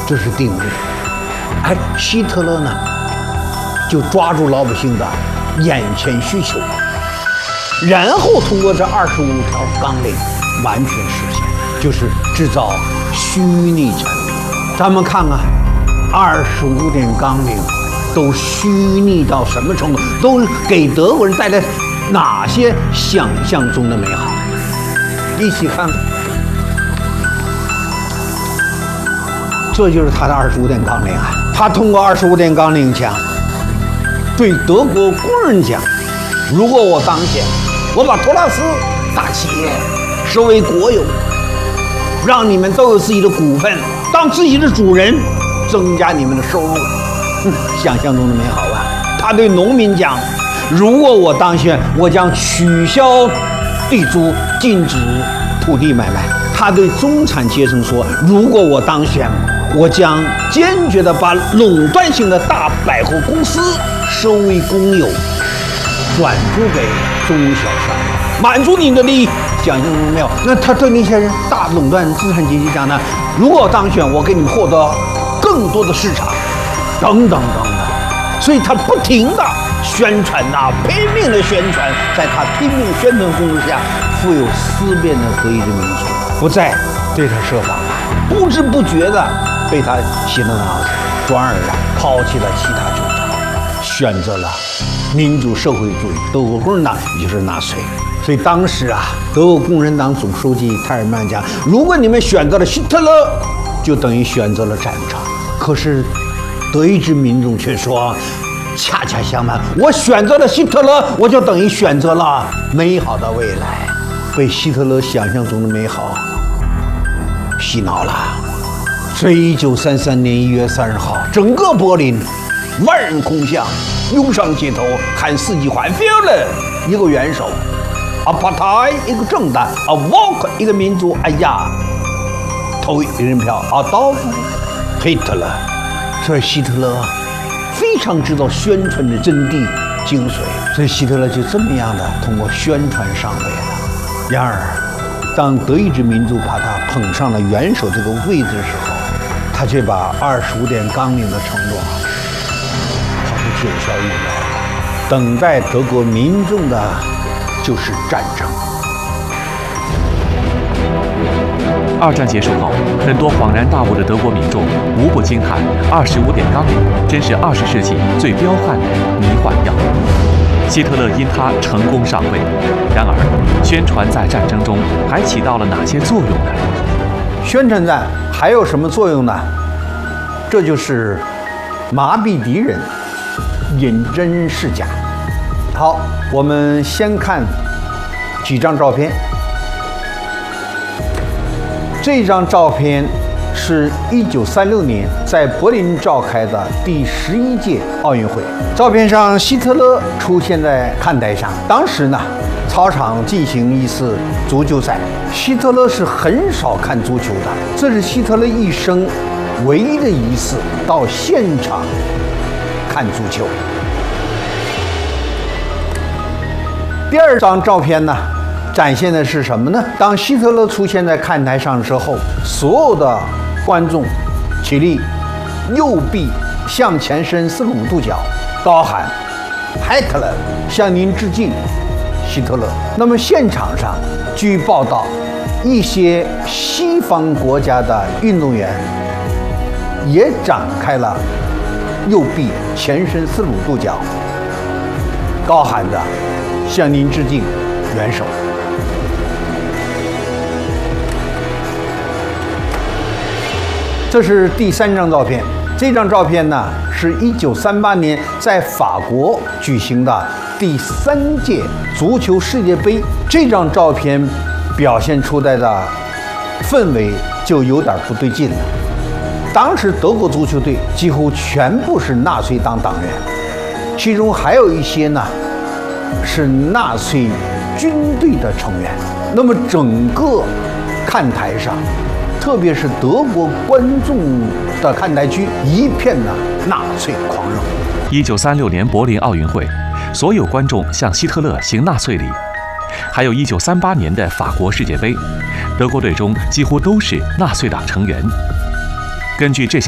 这是定律。而希特勒呢，就抓住老百姓的眼前需求，然后通过这25条纲领完全实现，就是制造虚拟产品。咱们看看25点纲领都虚拟到什么程度，都给德国人带来哪些想象中的美好？一起看看。这就是他的25点纲领啊！他通过25点纲领讲，对德国工人讲，如果我当选，我把托拉斯大企业收为国有，让你们都有自己的股份，当自己的主人，增加你们的收入。想象中的美好吧？他对农民讲，如果我当选，我将取消地租，禁止土地买卖。他对中产阶层说，如果我当选，我将坚决地把垄断性的大百货公司收为公有，转租给中小商业，满足你的利益。想象中没有？那他对那些人大垄断资产阶级讲呢？如果我当选，我给你们获得更多的市场，等等等等。所以他不停地宣传呐，拼命的宣传，在他拼命宣传攻势下，富有思辨的德意志民族不再对他设防了，不知不觉的被他洗了脑子，转而抛弃了其他主张，选择了民主社会主义德国共产党，也就是纳粹。所以当时啊，德国共产党总书记泰尔曼讲，如果你们选择了希特勒，就等于选择了战场。可是德意志民众却说，恰恰相反，我选择了希特勒，我就等于选择了美好的未来。被希特勒想象中的美好洗脑了。所以1933年1月30号，整个柏林万人空巷，涌上街头喊4句话 ：Führer 一个元首，Partei 一个政党，Volk 一个民族。哎呀，投一人票，Adolf Hitler。所以希特勒非常知道宣传的真谛精髓，所以希特勒就这么样的通过宣传上位了。然而，当德意志民族把他捧上了元首这个位置的时候，他却把25点纲领的承诺抛出九霄云外了。等待德国民众的就是战争。 二战结束后，很多恍然大悟的德国民众无不惊叹：25点纲领真是20世纪最彪悍的迷幻药。希特勒因他成功上位，然而，宣传在战争中还起到了哪些作用呢？ 宣传战还有什么作用呢？这就是麻痹敌人，引真示假。好，我们先看几张照片。这张照片是1936年在柏林召开的第11届奥运会。照片上，希特勒出现在看台上。当时呢，操场进行一次足球赛。希特勒是很少看足球的，这是希特勒一生唯一的一次到现场看足球。第二张照片呢，展现的是什么呢？当希特勒出现在看台上之后，所有的观众起立，右臂向前伸45度角，高喊 Hitler 向您致敬，希特勒。那么现场上，据报道，一些西方国家的运动员也展开了右臂前伸45度角，高喊着向您致敬，元首。这是第三张照片。这张照片呢，是1938年在法国举行的第3届足球世界杯。这张照片表现出来的氛围就有点不对劲了。当时德国足球队几乎全部是纳粹党党员，其中还有一些呢是纳粹军队的成员。那么整个看台上，特别是德国观众的看台区，一片的纳粹狂热。 1936年柏林奥运会，所有观众向希特勒行纳粹礼。还有1938年的法国世界杯，德国队中几乎都是纳粹党成员。根据这些